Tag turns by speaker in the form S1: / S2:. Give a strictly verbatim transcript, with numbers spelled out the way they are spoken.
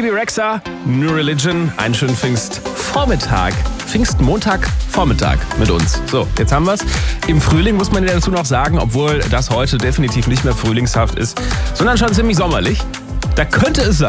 S1: Bebe Rexha, New Religion, einen schönen Pfingstvormittag. Pfingstmontagvormittag mit uns. So, jetzt haben wir's. Im Frühling muss man ja dazu noch sagen, obwohl das heute definitiv nicht mehr frühlingshaft ist, sondern schon ziemlich sommerlich. Da könnte es sein,